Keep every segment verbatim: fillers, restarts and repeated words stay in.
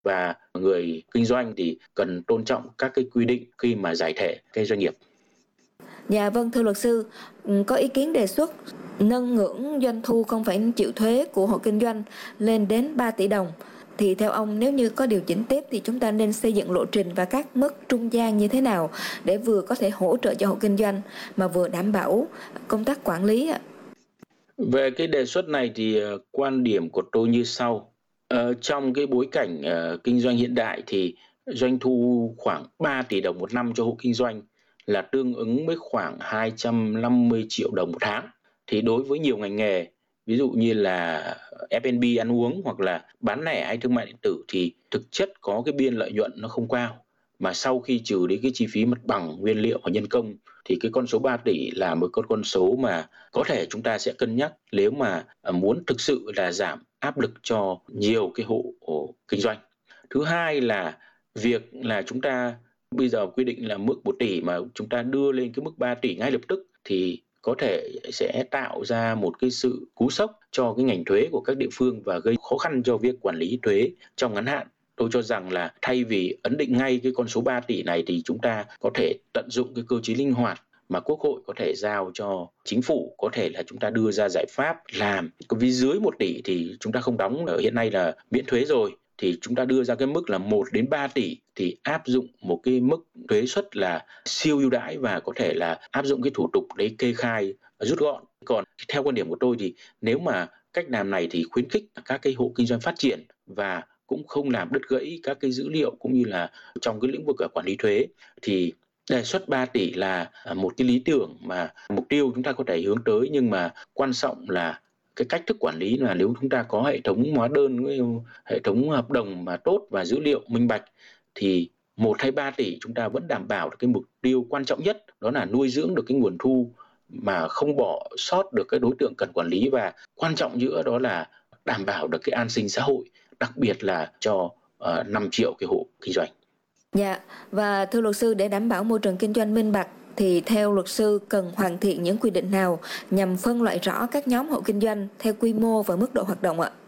và người kinh doanh thì cần tôn trọng các cái quy định khi mà giải thể cái doanh nghiệp. Dạ vâng, thưa luật sư, có ý kiến đề xuất nâng ngưỡng doanh thu không phải chịu thuế của hộ kinh doanh lên đến ba tỷ đồng. Thì theo ông, nếu như có điều chỉnh tiếp thì chúng ta nên xây dựng lộ trình và các mức trung gian như thế nào để vừa có thể hỗ trợ cho hộ kinh doanh mà vừa đảm bảo công tác quản lý ạ? Về cái đề xuất này thì uh, quan điểm của tôi như sau. Ờ, trong cái bối cảnh uh, kinh doanh hiện đại thì doanh thu khoảng ba tỷ đồng một năm cho hộ kinh doanh là tương ứng với khoảng hai trăm năm mươi triệu đồng một tháng. Thì đối với nhiều ngành nghề, ví dụ như là ép and bê ăn uống hoặc là bán lẻ hay thương mại điện tử thì thực chất có cái biên lợi nhuận nó không cao. Mà sau khi trừ đi cái chi phí mặt bằng, nguyên liệu và nhân công thì cái con số ba tỷ là một con con số mà có thể chúng ta sẽ cân nhắc nếu mà muốn thực sự là giảm áp lực cho nhiều cái hộ, hộ kinh doanh. Thứ hai là việc là chúng ta bây giờ quy định là mức một tỷ mà chúng ta đưa lên cái mức ba tỷ ngay lập tức thì có thể sẽ tạo ra một cái sự cú sốc cho cái ngành thuế của các địa phương và gây khó khăn cho việc quản lý thuế trong ngắn hạn. Tôi cho rằng là thay vì ấn định ngay cái con số ba tỷ này thì chúng ta có thể tận dụng cái cơ chế linh hoạt mà Quốc hội có thể giao cho chính phủ, có thể là chúng ta đưa ra giải pháp làm vì dưới một tỷ thì chúng ta không đóng, ở hiện nay là miễn thuế rồi, thì chúng ta đưa ra cái mức là một đến ba tỷ thì áp dụng một cái mức thuế suất là siêu ưu đãi và có thể là áp dụng cái thủ tục đấy kê khai rút gọn. Còn theo quan điểm của tôi thì nếu mà cách làm này thì khuyến khích các cái hộ kinh doanh phát triển và cũng không làm đứt gãy các cái dữ liệu cũng như là trong cái lĩnh vực quản lý thuế, thì đề xuất ba tỷ là một cái lý tưởng mà mục tiêu chúng ta có thể hướng tới, nhưng mà quan trọng là cái cách thức quản lý là nếu chúng ta có hệ thống hóa đơn, hệ thống hợp đồng mà tốt và dữ liệu minh bạch thì một hay ba tỷ chúng ta vẫn đảm bảo được cái mục tiêu quan trọng nhất, đó là nuôi dưỡng được cái nguồn thu mà không bỏ sót được cái đối tượng cần quản lý, và quan trọng nữa đó là đảm bảo được cái an sinh xã hội, đặc biệt là cho uh, năm triệu cái hộ kinh doanh. Dạ, và thưa luật sư, để đảm bảo môi trường kinh doanh minh bạch thì theo luật sư cần hoàn thiện những quy định nào nhằm phân loại rõ các nhóm hộ kinh doanh theo quy mô và mức độ hoạt động ạ?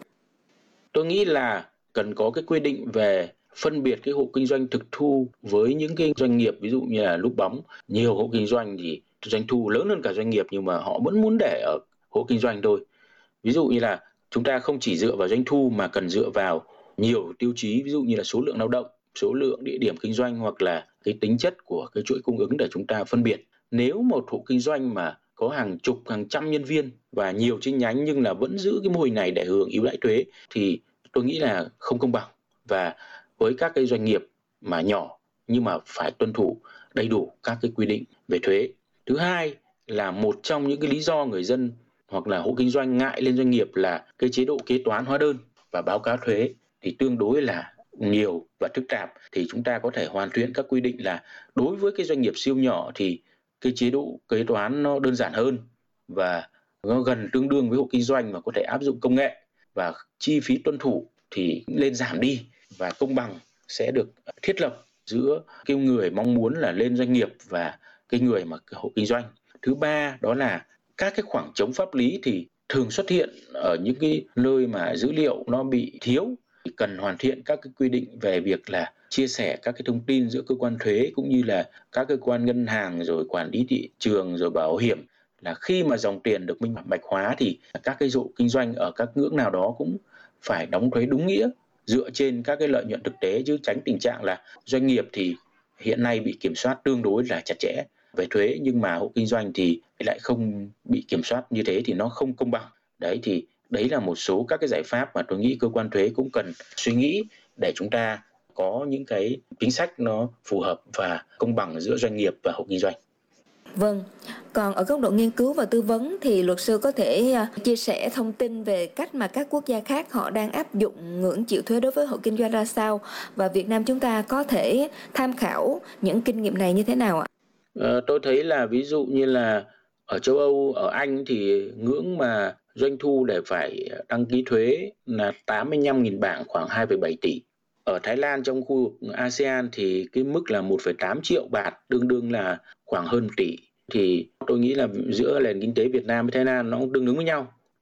Tôi nghĩ là cần có cái quy định về phân biệt cái hộ kinh doanh thực thu với những cái doanh nghiệp ví dụ như là núp bóng. Nhiều hộ kinh doanh thì doanh thu lớn hơn cả doanh nghiệp nhưng mà họ vẫn muốn để ở hộ kinh doanh thôi. Ví dụ như là chúng ta không chỉ dựa vào doanh thu mà cần dựa vào nhiều tiêu chí, ví dụ như là số lượng lao động, số lượng địa điểm kinh doanh hoặc là cái tính chất của cái chuỗi cung ứng để chúng ta phân biệt. Nếu một hộ kinh doanh mà có hàng chục, hàng trăm nhân viên và nhiều chi nhánh nhưng là vẫn giữ cái mô hình này để hưởng ưu đãi thuế thì tôi nghĩ là không công bằng. Và với các cái doanh nghiệp mà nhỏ nhưng mà phải tuân thủ đầy đủ các cái quy định về thuế. Thứ hai là một trong những cái lý do người dân hoặc là hộ kinh doanh ngại lên doanh nghiệp là cái chế độ kế toán hóa đơn và báo cáo thuế thì tương đối là nhiều và phức tạp. Thì chúng ta có thể hoàn thiện các quy định là đối với cái doanh nghiệp siêu nhỏ thì cái chế độ kế toán nó đơn giản hơn và nó gần tương đương với hộ kinh doanh mà có thể áp dụng công nghệ, và chi phí tuân thủ thì lên giảm đi và công bằng sẽ được thiết lập giữa cái người mong muốn là lên doanh nghiệp và cái người mà hộ kinh doanh. Thứ ba đó là các cái khoảng trống pháp lý thì thường xuất hiện ở những cái nơi mà dữ liệu nó bị thiếu, thì cần hoàn thiện các cái quy định về việc là chia sẻ các cái thông tin giữa cơ quan thuế cũng như là các cơ quan ngân hàng rồi quản lý thị trường rồi bảo hiểm, là khi mà dòng tiền được minh bạch hóa thì các cái hộ kinh doanh ở các ngưỡng nào đó cũng phải đóng thuế đúng nghĩa dựa trên các cái lợi nhuận thực tế, chứ tránh tình trạng là doanh nghiệp thì hiện nay bị kiểm soát tương đối là chặt chẽ về thuế nhưng mà hộ kinh doanh thì lại không bị kiểm soát như thế thì nó không công bằng. Đấy thì đấy là một số các cái giải pháp mà tôi nghĩ cơ quan thuế cũng cần suy nghĩ để chúng ta có những cái chính sách nó phù hợp và công bằng giữa doanh nghiệp và hộ kinh doanh. Vâng, còn ở góc độ nghiên cứu và tư vấn thì luật sư có thể chia sẻ thông tin về cách mà các quốc gia khác họ đang áp dụng ngưỡng chịu thuế đối với hộ kinh doanh ra sao, và Việt Nam chúng ta có thể tham khảo những kinh nghiệm này như thế nào ạ? Ờ, tôi thấy là ví dụ như là ở châu Âu, ở Anh thì ngưỡng mà doanh thu để phải đăng ký thuế là tám mươi lăm nghìn bảng, khoảng hai phẩy bảy tỷ. Ở Thái Lan trong khu vực a sê an thì cái mức là một phẩy tám triệu bạt, tương đương là khoảng hơn một tỷ. Thì tôi nghĩ là giữa nền kinh tế Việt Nam với Thái Lan nó cũng tương ứng với nhau.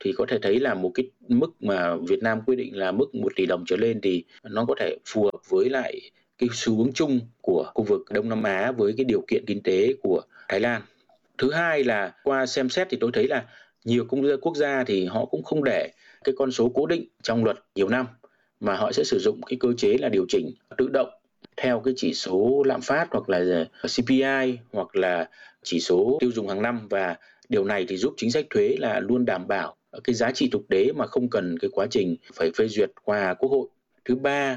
thì có thể thấy là một cái mức mà Việt Nam quy định là mức một tỷ đồng trở lên thì nó có thể phù hợp với lại cái xu hướng chung của khu vực Đông Nam Á với cái điều kiện kinh tế của Thái Lan. Thứ hai là qua xem xét thì tôi thấy là nhiều quốc gia thì họ cũng không để cái con số cố định trong luật nhiều năm, mà họ sẽ sử dụng cái cơ chế là điều chỉnh tự động theo cái chỉ số lạm phát hoặc là xê pê i hoặc là chỉ số tiêu dùng hàng năm, và điều này thì giúp chính sách thuế là luôn đảm bảo cái giá trị thực tế mà không cần cái quá trình phải phê duyệt qua Quốc hội. Thứ ba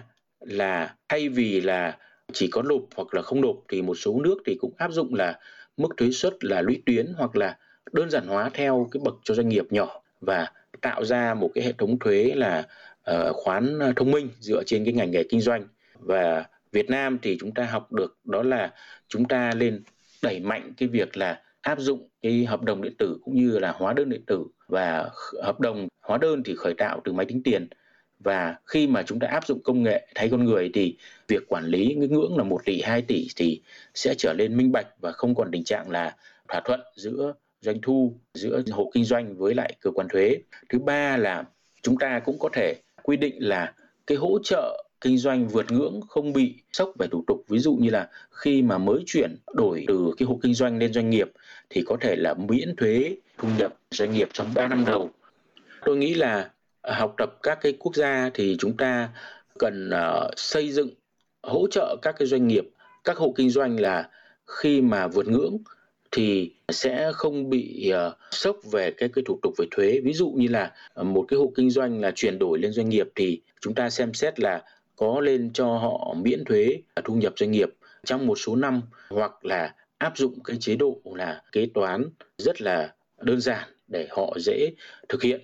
là thay vì là chỉ có nộp hoặc là không nộp thì một số nước thì cũng áp dụng là mức thuế suất là lũy tuyến hoặc là đơn giản hóa theo cái bậc cho doanh nghiệp nhỏ và tạo ra một cái hệ thống thuế là uh, khoán thông minh dựa trên cái ngành nghề kinh doanh. Và Việt Nam thì chúng ta học được đó là chúng ta lên đẩy mạnh cái việc là áp dụng cái hợp đồng điện tử cũng như là hóa đơn điện tử, và hợp đồng hóa đơn thì khởi tạo từ máy tính tiền. Và khi mà chúng ta áp dụng công nghệ thay con người thì việc quản lý cái ngưỡng là một tỷ, hai tỷ thì sẽ trở nên minh bạch và không còn tình trạng là thỏa thuận giữa doanh thu, giữa hộ kinh doanh với lại cơ quan thuế. Thứ ba là chúng ta cũng có thể quy định là cái hỗ trợ kinh doanh vượt ngưỡng không bị sốc về thủ tục. Ví dụ như là khi mà mới chuyển đổi từ cái hộ kinh doanh lên doanh nghiệp thì có thể là miễn thuế thu nhập doanh nghiệp trong ba năm đầu. Tôi nghĩ là học tập các cái quốc gia thì chúng ta cần uh, xây dựng hỗ trợ các cái doanh nghiệp, các hộ kinh doanh là khi mà vượt ngưỡng thì sẽ không bị uh, sốc về cái, cái thủ tục về thuế. Ví dụ như là uh, một cái hộ kinh doanh là chuyển đổi lên doanh nghiệp thì chúng ta xem xét là có lên cho họ miễn thuế thu nhập doanh nghiệp trong một số năm, hoặc là áp dụng cái chế độ là kế toán rất là đơn giản để họ dễ thực hiện.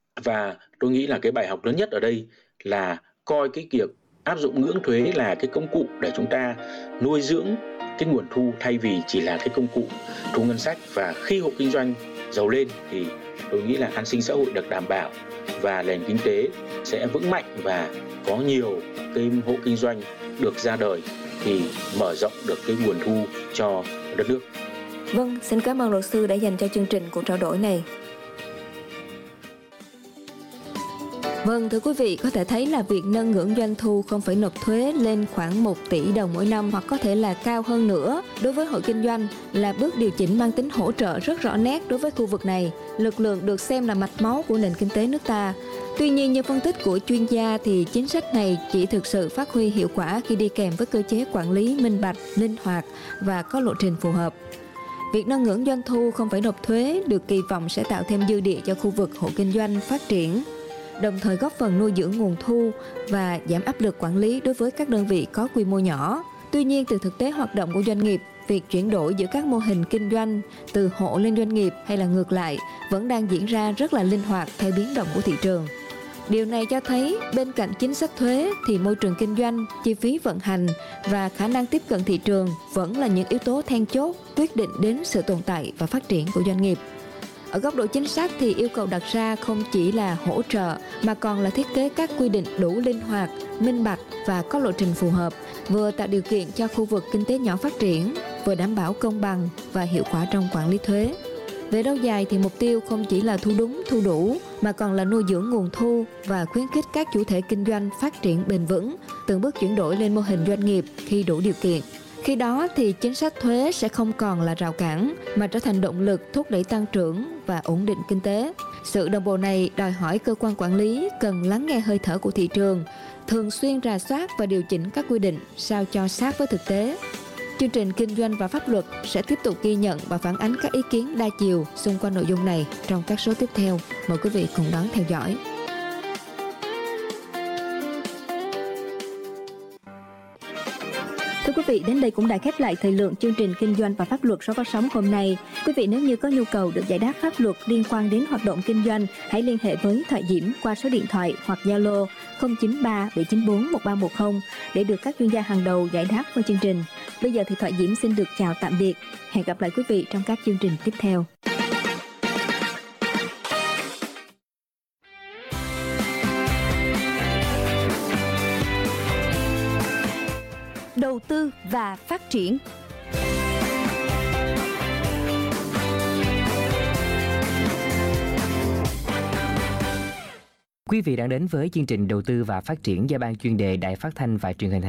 Và tôi nghĩ là cái bài học lớn nhất ở đây là coi cái việc áp dụng ngưỡng thuế là cái công cụ để chúng ta nuôi dưỡng cái nguồn thu thay vì chỉ là cái công cụ thu ngân sách. Và khi hộ kinh doanh giàu lên thì tôi nghĩ là an sinh xã hội được đảm bảo và nền kinh tế sẽ vững mạnh và có nhiều cái hộ kinh doanh được ra đời thì mở rộng được cái nguồn thu cho đất nước. Vâng, xin cảm ơn luật sư đã dành cho chương trình cuộc trao đổi này. Vâng, thưa quý vị, có thể thấy là việc nâng ngưỡng doanh thu không phải nộp thuế lên khoảng một tỷ đồng mỗi năm hoặc có thể là cao hơn nữa đối với hộ kinh doanh là bước điều chỉnh mang tính hỗ trợ rất rõ nét đối với khu vực này, lực lượng được xem là mạch máu của nền kinh tế nước ta. Tuy nhiên, như phân tích của chuyên gia thì chính sách này chỉ thực sự phát huy hiệu quả khi đi kèm với cơ chế quản lý minh bạch, linh hoạt và có lộ trình phù hợp. Việc nâng ngưỡng doanh thu không phải nộp thuế được kỳ vọng sẽ tạo thêm dư địa cho khu vực hộ kinh doanh phát triển, đồng thời góp phần nuôi dưỡng nguồn thu và giảm áp lực quản lý đối với các đơn vị có quy mô nhỏ. Tuy nhiên, từ thực tế hoạt động của doanh nghiệp, việc chuyển đổi giữa các mô hình kinh doanh từ hộ lên doanh nghiệp hay là ngược lại vẫn đang diễn ra rất là linh hoạt theo biến động của thị trường. Điều này cho thấy bên cạnh chính sách thuế thì môi trường kinh doanh, chi phí vận hành và khả năng tiếp cận thị trường vẫn là những yếu tố then chốt quyết định đến sự tồn tại và phát triển của doanh nghiệp. Ở góc độ chính sách thì yêu cầu đặt ra không chỉ là hỗ trợ mà còn là thiết kế các quy định đủ linh hoạt, minh bạch và có lộ trình phù hợp, vừa tạo điều kiện cho khu vực kinh tế nhỏ phát triển, vừa đảm bảo công bằng và hiệu quả trong quản lý thuế. Về lâu dài thì mục tiêu không chỉ là thu đúng, thu đủ mà còn là nuôi dưỡng nguồn thu và khuyến khích các chủ thể kinh doanh phát triển bền vững, từng bước chuyển đổi lên mô hình doanh nghiệp khi đủ điều kiện. Khi đó thì chính sách thuế sẽ không còn là rào cản mà trở thành động lực thúc đẩy tăng trưởng và ổn định kinh tế. Sự đồng bộ này đòi hỏi cơ quan quản lý cần lắng nghe hơi thở của thị trường, thường xuyên rà soát và điều chỉnh các quy định sao cho sát với thực tế. Chương trình Kinh doanh và Pháp luật sẽ tiếp tục ghi nhận và phản ánh các ý kiến đa chiều xung quanh nội dung này trong các số tiếp theo. Mời quý vị cùng đón theo dõi. Thưa quý vị, đến đây cũng đã khép lại thời lượng chương trình Kinh doanh và Pháp luật số phát sóng hôm nay. Quý vị nếu như có nhu cầu được giải đáp pháp luật liên quan đến hoạt động kinh doanh, hãy liên hệ với Thoại Diễm qua số điện thoại hoặc Zalo không chín ba bảy chín bốn một ba một không để được các chuyên gia hàng đầu giải đáp qua chương trình. Bây giờ thì Thoại Diễm xin được chào tạm biệt. Hẹn gặp lại quý vị trong các chương trình tiếp theo. Đầu tư và phát triển. Quý vị đang đến với chương trình Đầu tư và Phát triển do Ban chuyên đề Đài Phát thanh và Truyền hình